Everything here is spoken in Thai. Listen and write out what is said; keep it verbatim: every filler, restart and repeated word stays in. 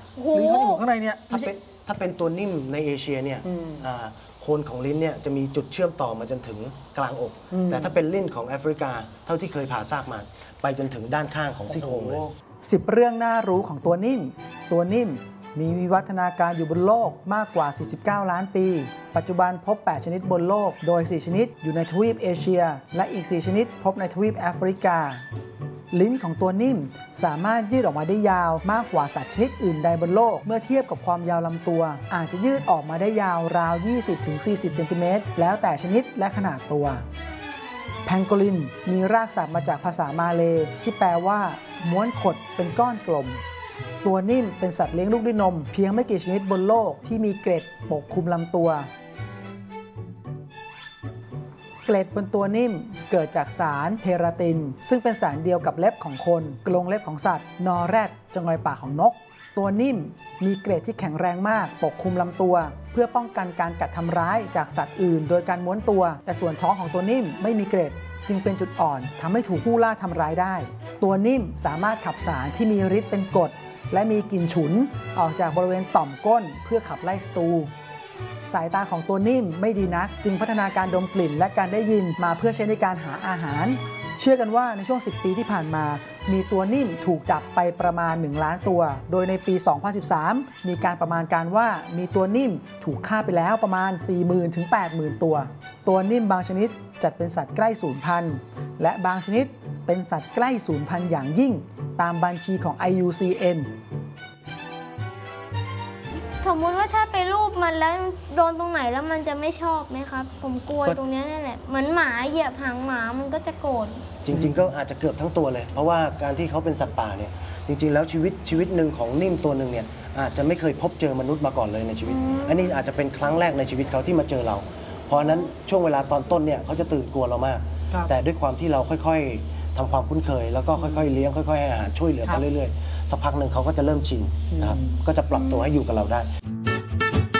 ลิ้นเขาอยู่ข้างในเนี่ยถ้าเป็นถ้าเป็นตัวนิ่มในเอเชียเนี่ยโคนของลิ้นเนี่ยจะมีจุดเชื่อมต่อมาจนถึงกลางอก แต่ถ้าเป็นลิ้นของแอฟริกาเท่าที่เคยผ่าซากมาไปจนถึงด้านข้างของซี่โครงเลยสิบเรื่องน่ารู้ของตัวนิ่มตัวนิ่มมีวิวัฒนาการอยู่บนโลกมากกว่า สี่สิบเก้า ล้านปี ปัจจุบันพบ แปด ชนิดบนโลก โดย สี่ ชนิดอยู่ในทวีปเอเชีย และอีก สี่ ชนิดพบในทวีปแอฟริกา ลิ้นของตัวนิ่มสามารถยืดออกมาได้ยาวมากกว่าสัตว์ชนิดอื่นใดบนโลก เมื่อเทียบกับความยาวลำตัว อาจจะยืดออกมาได้ยาวราว ยี่สิบถึงสี่สิบ เซนติเมตร แล้วแต่ชนิดและขนาดตัว แพงโกลินมีรากศัพท์มาจากภาษามาเลย์ที่แปลว่าม้วนขดเป็นก้อนกลมตัวนิ่มเป็นสัตว์เลี้ยงลูกด้วยนมเพียงไม่กี่ชนิดบนโลกที่มีเกล็ดปกคลุมลำตัวเกล็ดบนตัวนิ่มเกิดจากสารเทราตินซึ่งเป็นสารเดียวกับเล็บของคนกรงเล็บของสัตว์นอแรดจงอยปากของนกตัวนิ่มมีเกล็ดที่แข็งแรงมากปกคลุมลำตัวเพื่อป้องกันการกัดทำร้ายจากสัตว์อื่นโดยการม้วนตัวแต่ส่วนท้องของตัวนิ่มไม่มีเกล็ดจึงเป็นจุดอ่อนทำให้ถูกผู้ล่าทำร้ายได้ตัวนิ่มสามารถขับสารที่มีฤทธิ์เป็นกรดและมีกลิ่นฉุนออกจากบริเวณต่อมก้นเพื่อขับไล่ศัตรูสายตาของตัวนิ่มไม่ดีนักจึงพัฒนาการดมกลิ่นและการได้ยินมาเพื่อใช้ในการหาอาหารเชื่อกันว่าในช่วงสิบปีที่ผ่านมามีตัวนิ่มถูกจับไปประมาณหนึ่งล้านตัวโดยในปีสองพันสิบสามมีการประมาณการว่ามีตัวนิ่มถูกฆ่าไปแล้วประมาณ สี่หมื่น ถึง แปดหมื่น ตัวตัวนิ่มบางชนิดจัดเป็นสัตว์ใกล้สูญพันธุ์และบางชนิดเป็นสัตว์ใกล้สูญพันธุ์อย่างยิ่งตามบัญชีของ ไอ ยู ซี เอ็นสมมุติว่าถ้าไปรูปมันแล้วโดนตรงไหนแล้วมันจะไม่ชอบไหมครับผมกลัวตรงนี้นั่นแหละเหมือนหมาเหยียบหางหมามันก็จะโกรธจริงๆก็อาจจะเกือบทั้งตัวเลยเพราะว่าการที่เขาเป็นสัตว์ป่าเนี่ยจริงๆแล้วชีวิตชีวิตหนึ่งของนิ่มตัวหนึ่งเนี่ยอาจจะไม่เคยพบเจอมนุษย์มาก่อนเลยในชีวิตอันนี้อาจจะเป็นครั้งแรกในชีวิตเขาที่มาเจอเราเพราะนั้นช่วงเวลาตอนต้นเนี่ยเขาจะตื่นกลัวเรามากแต่ด้วยความที่เราค่อยๆทำความคุ้นเคยแล้วก็ค่อยๆเลี้ยงค่อยๆให้อาหารช่วยเหลือเขาเรื่อยๆสักพักหนึ่งเขาก็จะเริ่มชินนะครับก็จะปรับตัวให้อยู่กับเราได้